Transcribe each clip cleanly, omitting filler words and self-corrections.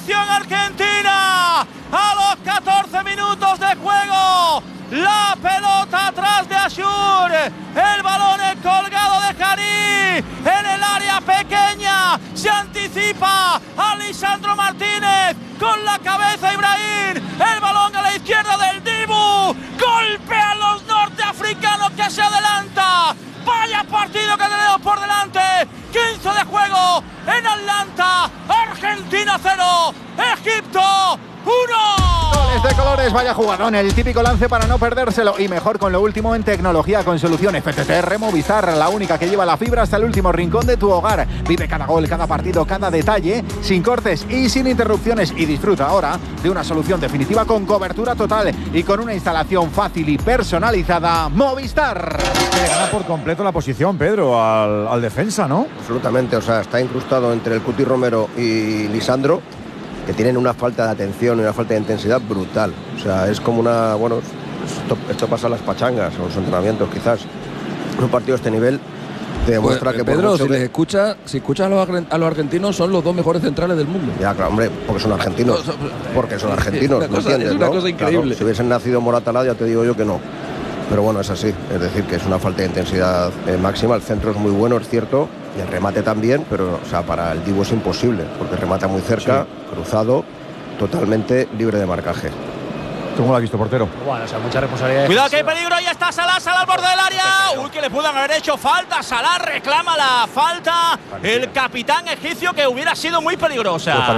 Atención Argentina, a los 14 minutos de juego, la pelota atrás de Ayur, el balón colgado de Jari, en el área pequeña, se anticipa a Lisandro Martínez, con la cabeza Ibrahim, el balón a la izquierda del Dibu, golpea a los norteafricanos que se adelanta. Vaya partido que tenemos por delante. 15 de juego en Atlanta. Argentina 0, Egipto 1. Goles de colores, vaya jugadón, el típico lance para no perdérselo. Y mejor con lo último en tecnología con solución FTTR Movistar, la única que lleva la fibra hasta el último rincón de tu hogar. Vive cada gol, cada partido, cada detalle, sin cortes y sin interrupciones. Y disfruta ahora de una solución definitiva con cobertura total y con una instalación fácil y personalizada. Movistar. Le gana por completo la posición, Pedro, al defensa, ¿no? Absolutamente, o sea, está incrustado entre el Cuti Romero y Lisandro, que tienen una falta de atención y una falta de intensidad brutal. O sea, es como una... Bueno, esto pasa en las pachangas o en los entrenamientos, quizás. Un partido de este nivel te demuestra que... Pedro, si escuchas a los argentinos, son los dos mejores centrales del mundo. Ya, claro, hombre, porque son argentinos. Porque son argentinos, ¿no entiendes? Es una cosa increíble. Claro, si hubiesen nacido Moratalá, ya te digo yo que no. Pero bueno, es así. Es decir, que es una falta de intensidad máxima. El centro es muy bueno, es cierto. Y el remate también, pero o sea, para el Dibu es imposible, porque remata muy cerca, cruzado, totalmente libre de marcaje. ¿Cómo lo has visto, portero? Bueno, o sea, mucha responsabilidad. Cuidado que hay peligro, ahí está Salah al borde del área. Uy, que le pudan haber hecho falta. Salah reclama la falta. El capitán egipcio, que hubiera sido muy peligrosa. Pues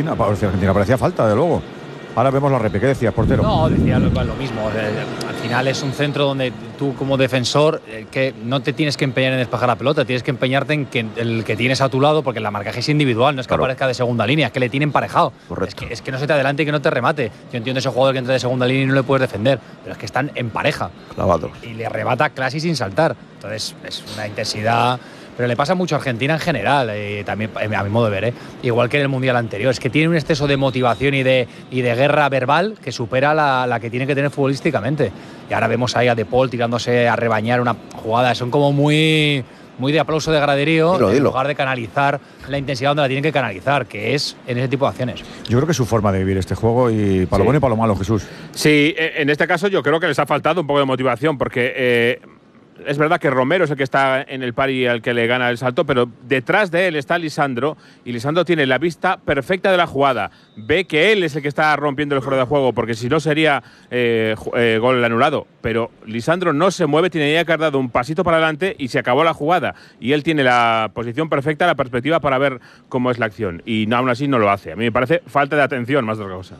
parecía falta, de luego. Ahora vemos la repe. ¿Qué decías, portero? No, decía lo mismo. Al final es un centro donde tú, como defensor, que no te tienes que empeñar en despejar la pelota, tienes que empeñarte en que el que tienes a tu lado, porque la marcaje es individual, no es que aparezca de segunda línea, es que le tienen emparejado. Es que no se te adelante y que no te remate. Yo entiendo ese jugador que entra de segunda línea y no le puedes defender, pero es que están en pareja. Clavados. Y le arrebata casi sin saltar. Entonces es una intensidad. Pero le pasa mucho a Argentina en general, también a mi modo de ver, igual que en el Mundial anterior. Es que tiene un exceso de motivación y de guerra verbal que supera la que tiene que tener futbolísticamente. Y ahora vemos ahí a De Paul tirándose a rebañar una jugada. Son como muy de aplauso de graderío, en lugar de canalizar la intensidad donde la tienen que canalizar, que es en ese tipo de acciones. Yo creo que es su forma de vivir este juego, y para lo bueno y para lo malo, Jesús. Sí, en este caso yo creo que les ha faltado un poco de motivación, porque es verdad que Romero es el que está en el pari al que le gana el salto, pero detrás de él está Lisandro, y Lisandro tiene la vista perfecta de la jugada. Ve que él es el que está rompiendo el fuera de juego, porque si no sería gol anulado. Pero Lisandro no se mueve, tiene que haber dado un pasito para adelante y se acabó la jugada. Y él tiene la posición perfecta, la perspectiva para ver cómo es la acción. Y aún así no lo hace. A mí me parece falta de atención más de otra cosa.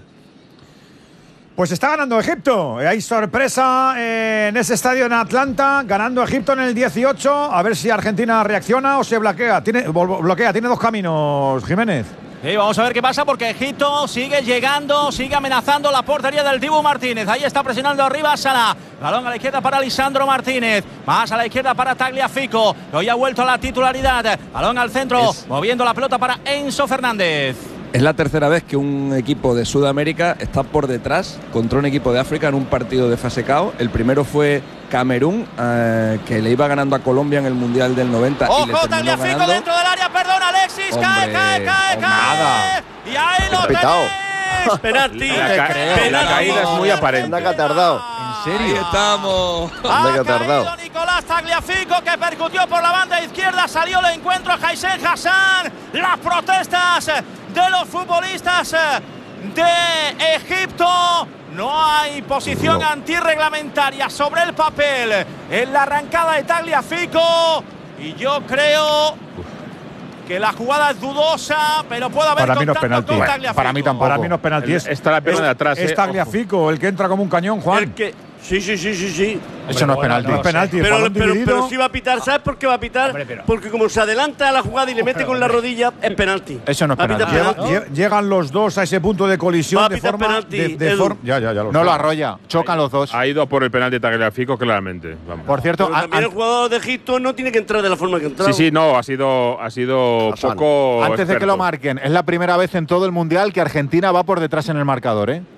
Pues está ganando Egipto. Hay sorpresa en ese estadio en Atlanta. Ganando Egipto en el 18. A ver si Argentina reacciona o se bloquea. Tiene dos caminos, Jiménez. Y vamos a ver qué pasa, porque Egipto sigue llegando, sigue amenazando la portería del Dibu Martínez. Ahí está presionando arriba Salah. Balón a la izquierda para Lisandro Martínez. Más a la izquierda para Tagliafico. Hoy ha vuelto a la titularidad. Balón al centro, moviendo la pelota para Enzo Fernández. Es la tercera vez que un equipo de Sudamérica está por detrás contra un equipo de África en un partido de fase KO. El primero fue Camerún, que le iba ganando a Colombia en el Mundial del 90. ¡Ojo, Tagliafico dentro del área! ¡Perdón, Alexis! Hombre, ¡Cae! Nada. ¡Y ahí lo tenéis! ¡Penalti! La caída es muy aparente. Anda que ha tardado. ¿En serio? Ahí estamos. Anda que ha tardado. Nicolás Tagliafico, que percutió por la banda izquierda. Salió el encuentro a Haissen Hassan. Las protestas de los futbolistas de Egipto. No hay posición antirreglamentaria sobre el papel en la arrancada de Tagliafico. Y yo creo que la jugada es dudosa, pero puede haber para mí no es contacto penalti. con Tagliafico. Para mí tampoco. Para mí no es penalti. Está la pierna de atrás. Es Tagliafico el que entra como un cañón, Juan. Sí. Eso no es penalti. No es penalti. Pero si va a pitar, ¿sabes por qué va a pitar? Porque como se adelanta a la jugada y le mete con la rodilla, es penalti. Eso no es penalti. Llegan los dos a ese punto de colisión de forma… Ya no lo arrolla, chocan los dos. Ha ido por el penalti de Tagliafico, claramente. Vamos. Por cierto, también el jugador de Egipto no tiene que entrar de la forma que entró. Sí, no, ha sido poco antes experto. de que lo marquen, es la primera vez en todo el Mundial que Argentina va por detrás en el marcador, ¿eh?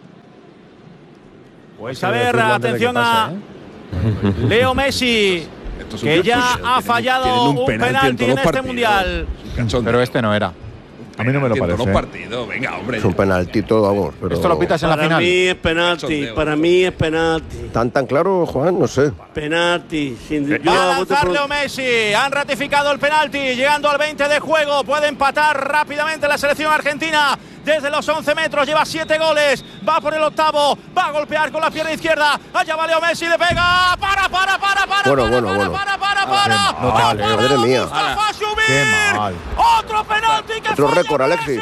Pues a ver, atención a Leo Messi, que ya ha fallado un penalti en este Mundial. Pero este no era. A mí no me lo parece. Los partidos, venga, hombre. Es un penaltito, vamos. Pero Esto lo pitas en la final. Para mí es penalti. ¿Tan claro, Juan? No sé. Penalti. Va a lanzar Leo Messi. Han ratificado el penalti. Llegando al 20 de juego. Puede empatar rápidamente la selección argentina. Desde los 11 metros. Lleva 7 goles. Va por el octavo. Va a golpear con la pierna izquierda. Allá va Leo Messi. Le pega. Para. Bueno. Madre mía. Qué mal. Otro penalti que Otro falla récord, Alexis.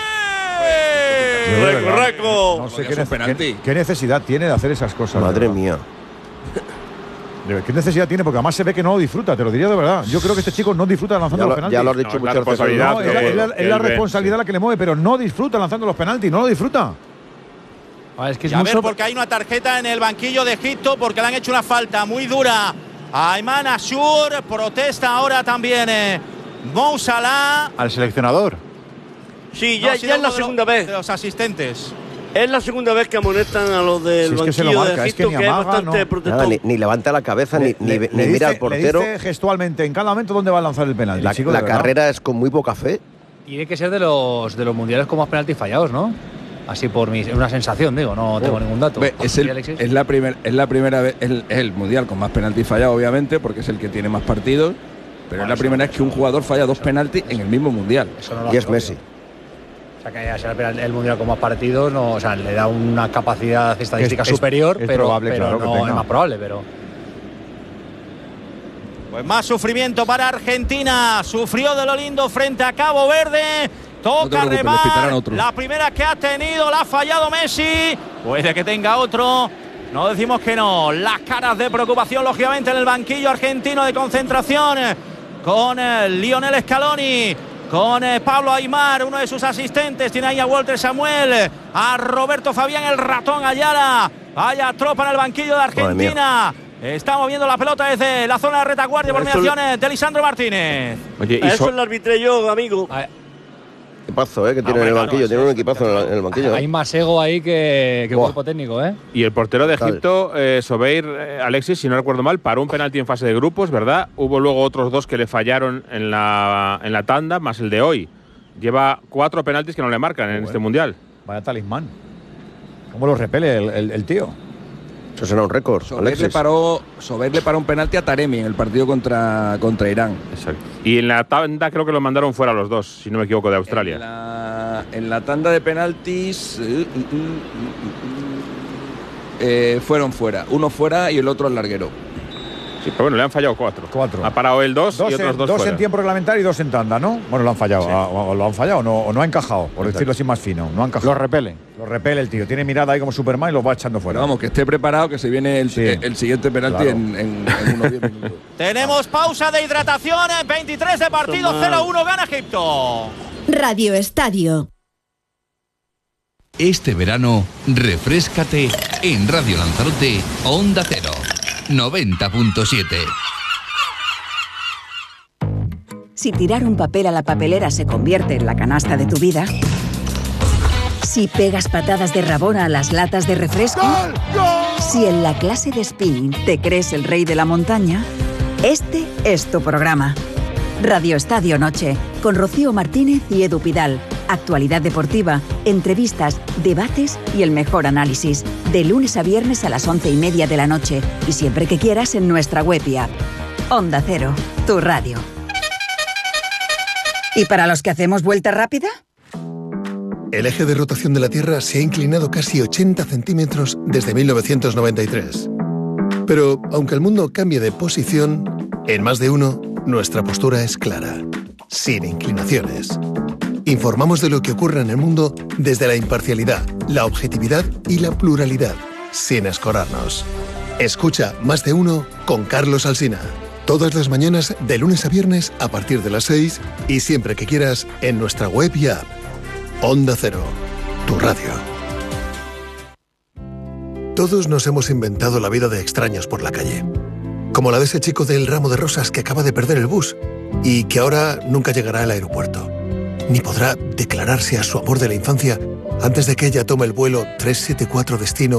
Récord. No sé qué necesidad tiene de hacer esas cosas. Madre mía. ¿Qué necesidad tiene? Porque además se ve que no lo disfruta, te lo diría de verdad. Yo creo que este chico no disfruta lanzando los penaltis. Ya lo has dicho muchas veces. No, es la responsabilidad la que le mueve, pero no disfruta lanzando los penaltis, no lo disfruta. Es que es y a muy ver, porque hay una tarjeta en el banquillo de Egipto, porque le han hecho una falta muy dura a Ayman Ashur. Protesta ahora también Mo Salah. Al seleccionador. Sí, ya es la segunda vez. De los asistentes. Es la segunda vez que amonestan a los del banquillo de Egipto, que es bastante protector. Ni levanta la cabeza, ni mira al portero. Le dice gestualmente en cada momento dónde va a lanzar el penalti. La carrera es con muy poca fe. Tiene que ser de los mundiales con más penaltis fallados, ¿no? Así por una sensación, digo, no tengo ningún dato. Es la primera vez, es el mundial con más penaltis fallados, obviamente, porque es el que tiene más partidos, pero es la primera vez que un jugador falla 2 penaltis en el mismo mundial. Y es Messi. O sea, que sea el mundial con más partidos, no, o sea, le da una capacidad estadística superior, es pero, probable, pero claro, no que tenga. es más probable, pero. Pues más sufrimiento para Argentina. Sufrió de lo lindo frente a Cabo Verde. Toca remar. La primera que ha tenido la ha fallado Messi. Puede que tenga otro. No decimos que no. Las caras de preocupación, lógicamente, en el banquillo argentino de concentración. Con Lionel Scaloni. Con Pablo Aimar, uno de sus asistentes. Tiene ahí a Walter Samuel. A Roberto Fabián, el ratón Ayala. Vaya tropa en el banquillo de Argentina. Está moviendo la pelota desde la zona de retaguardia por mediaciones de Lisandro Martínez. Oye, eso lo arbitré yo, amigo. Equipazo, que tiene en el banquillo. Tiene un equipazo en el banquillo. Hay más ego ahí que cuerpo técnico, Y el portero de Egipto, Sobeir, Alexis, si no recuerdo mal, paró un penalti en fase de grupos, ¿verdad? Hubo luego otros 2 que le fallaron en la tanda, más el de hoy. Lleva 4 penaltis que no le marcan en este mundial. Vaya talismán. ¿Cómo lo repele el tío? Eso será un récord. Sobeir le paró un penalti a Taremi en el partido contra Irán. Exacto. Y en la tanda creo que lo mandaron fuera los 2, si no me equivoco, de Australia. En la tanda de penaltis fueron fuera. Uno fuera y el otro al larguero. Sí, pero bueno, le han fallado 4. Ha parado el 2 y otros 2 2 fuera. En tiempo reglamentario y 2 en tanda, ¿no? Bueno, lo han fallado. Sí. O lo han fallado o no ha encajado, por decirlo así más fino. No ha encajado. Lo repele el tío. Tiene mirada ahí como Superman y lo va echando fuera. Pero vamos, que esté preparado, que se viene el siguiente penalti en unos 10 minutos. Tenemos pausa de hidratación. 23 de partido, 0-1 gana Egipto. Radio Estadio. Este verano, refréscate en Radio Lanzarote, Onda Cero, 90.7. Si tirar un papel a la papelera se convierte en la canasta de tu vida, si pegas patadas de rabona a las latas de refresco, si en la clase de spinning te crees el rey de la montaña, este es tu programa. Radio Estadio Noche, con Rocío Martínez y Edu Pidal. Actualidad deportiva, entrevistas, debates y el mejor análisis. De lunes a viernes a las 11:30 de la noche. Y siempre que quieras en nuestra web y app. Onda Cero, tu radio. ¿Y para los que hacemos vuelta rápida? El eje de rotación de la Tierra se ha inclinado casi 80 centímetros desde 1993. Pero, aunque el mundo cambie de posición, en Más de Uno, nuestra postura es clara, sin inclinaciones. Informamos de lo que ocurre en el mundo desde la imparcialidad, la objetividad y la pluralidad, sin escorarnos. Escucha Más de Uno con Carlos Alsina. Todas las mañanas, de lunes a viernes, a partir de las 6 y siempre que quieras, en nuestra web y app. Onda Cero, tu radio. Todos nos hemos inventado la vida de extraños por la calle. Como la de ese chico del ramo de rosas que acaba de perder el bus y que ahora nunca llegará al aeropuerto. Ni podrá declararse a su amor de la infancia antes de que ella tome el vuelo 374 destino